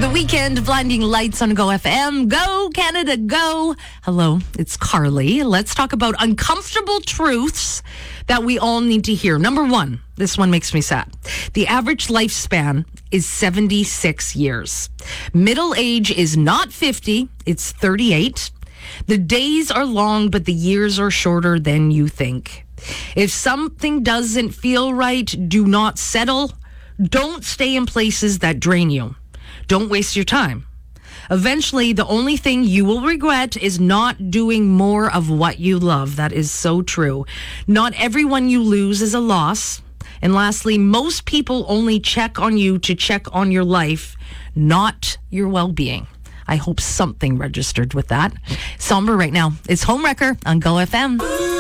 The Weekend, blinding lights on Go FM. Go, Canada, go. Hello, it's Carly. Let's talk about uncomfortable truths that we all need to hear. Number one, this one makes me sad. The average lifespan is 76 years. Middle age is not 50, it's 38. The days are long, but the years are shorter than you think. If something doesn't feel right, do not settle. Don't stay in places that drain you. Don't waste your time. Eventually, the only thing you will regret is not doing more of what you love. That is so true. Not everyone you lose is a loss. And lastly, most people only check on you to check on your life, not your well-being. I hope something registered with that. Somber right now. It's Homewrecker on Go FM.